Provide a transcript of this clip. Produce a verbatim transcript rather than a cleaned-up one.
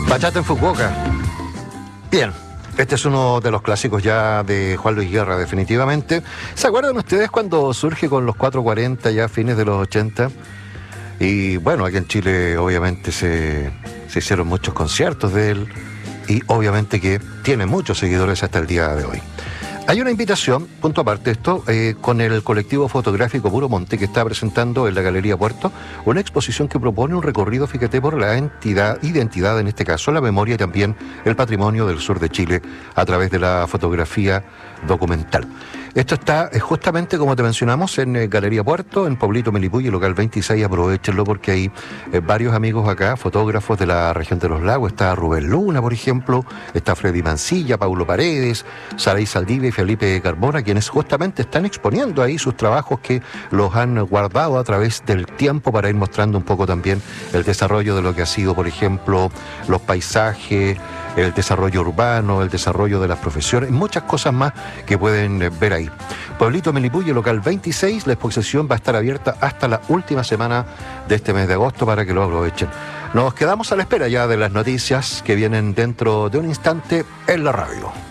Bachata en Fukuoka. Bien, este es uno de los clásicos ya de Juan Luis Guerra, definitivamente. ¿Se acuerdan ustedes cuando surge con los cuatro cuarenta ya a fines de los ochenta? Y bueno, aquí en Chile obviamente se, se hicieron muchos conciertos de él y obviamente que tiene muchos seguidores hasta el día de hoy. Hay una invitación, punto aparte esto, eh, con el colectivo fotográfico Puro Monte, que está presentando en la Galería Puerto una exposición que propone un recorrido, fíjate, por la entidad, identidad, en este caso, la memoria y también el patrimonio del sur de Chile a través de la fotografía documental. Esto está eh, justamente, como te mencionamos, en eh, Galería Puerto, en Pablito Melipulli, local veintiséis. Aprovechenlo porque hay eh, varios amigos acá, fotógrafos de la región de los lagos. Está Rubén Luna, por ejemplo, está Freddy Mancilla, Paulo Paredes, Saray Saldivia y Felipe Carbona, quienes justamente están exponiendo ahí sus trabajos que los han guardado a través del tiempo para ir mostrando un poco también el desarrollo de lo que ha sido, por ejemplo, los paisajes, el desarrollo urbano, el desarrollo de las profesiones, muchas cosas más que pueden eh, ver ahí. Pueblito Melipulli, local veintiséis, la exposición va a estar abierta hasta la última semana de este mes de agosto para que lo aprovechen. Nos quedamos a la espera ya de las noticias que vienen dentro de un instante en la radio.